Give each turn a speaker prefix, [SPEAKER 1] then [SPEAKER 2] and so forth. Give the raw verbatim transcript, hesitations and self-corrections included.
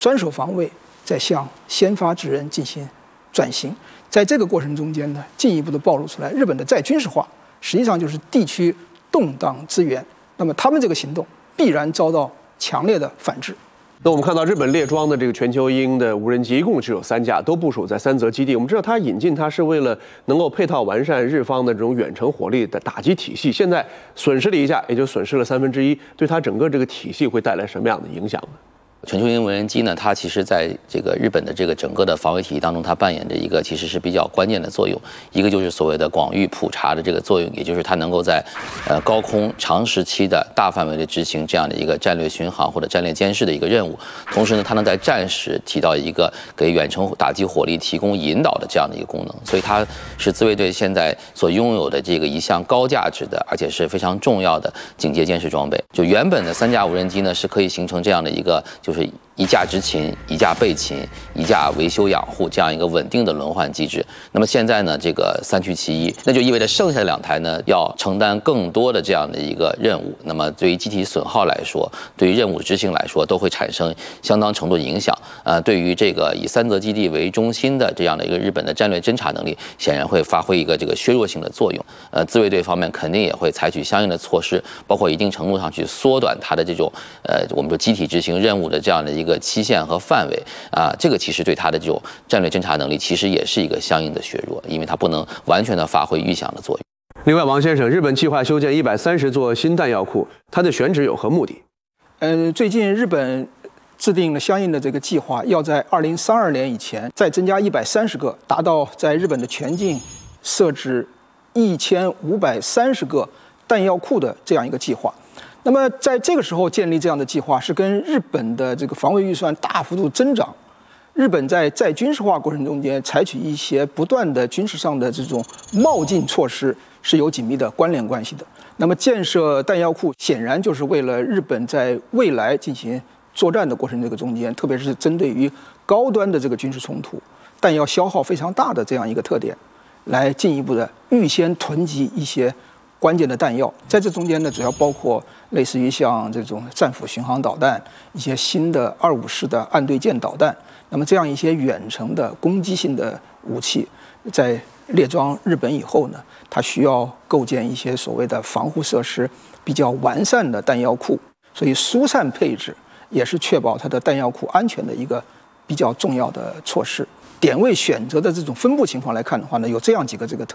[SPEAKER 1] 专守防卫在向先发制人进行转型。在这个过程中间呢，进一步的暴露出来，日本的再军事化实际上就是地区动荡之源。那么他们这个行动必然遭到强烈的反制。
[SPEAKER 2] 那我们看到日本列装的这个全球鹰的无人机一共只有三架，都部署在三泽基地。我们知道它引进它是为了能够配套完善日方的这种远程火力的打击体系。现在损失了一架，也就损失了三分之一，对它整个这个体系会带来什么样的影响呢？
[SPEAKER 3] 全球鹰无人机呢，它其实在这个日本的这个整个的防卫体系当中，它扮演着一个其实是比较关键的作用。一个就是所谓的广域普查的这个作用，也就是它能够在呃高空长时期的大范围的执行这样的一个战略巡航或者战略监视的一个任务。同时呢，它能在战时起到一个给远程打击火力提供引导的这样的一个功能。所以它是自卫队现在所拥有的这个一项高价值的，而且是非常重要的警戒监视装备。就原本的三架无人机呢，是可以形成这样的一个就。就是一架执勤，一架备勤，一架维修养护，这样一个稳定的轮换机制。那么现在呢，这个三去其一，那就意味着剩下的两台呢要承担更多的这样的一个任务。那么对于机体损耗来说，对于任务执行来说，都会产生相当程度的影响。呃，对于这个以三泽基地为中心的这样的一个日本的战略侦察能力，显然会发挥一个这个削弱性的作用。呃，自卫队方面肯定也会采取相应的措施，包括一定程度上去缩短它的这种呃，我们说机体执行任务的这样的一个期限和范围啊，这个其实对它的这种战略侦察能力其实也是一个相应的削弱，因为它不能完全的发挥预想的作用。
[SPEAKER 2] 另外，王先生，日本计划修建一百三十座新弹药库，它的选址有何目的？
[SPEAKER 1] 呃，最近日本制定了相应的这个计划，要在二零三二年以前再增加一百三十个，达到在日本的全境设置一千五百三十个弹药库的这样一个计划。那么在这个时候建立这样的计划，是跟日本的这个防卫预算大幅度增长，日本在在军事化过程中间采取一些不断的军事上的这种冒进措施是有紧密的关联关系的。那么建设弹药库显然就是为了日本在未来进行作战的过程这个中间，特别是针对于高端的这个军事冲突，弹药消耗非常大的这样一个特点，来进一步的预先囤积一些关键的弹药。在这中间呢，主要包括类似于像这种战斧巡航导弹，一些新的二五式的岸对舰导弹。那么这样一些远程的攻击性的武器，在列装日本以后呢，它需要构建一些所谓的防护设施，比较完善的弹药库。所以疏散配置也是确保它的弹药库安全的一个比较重要的措施。点位选择的这种分布情况来看的话呢，有这样几个这个特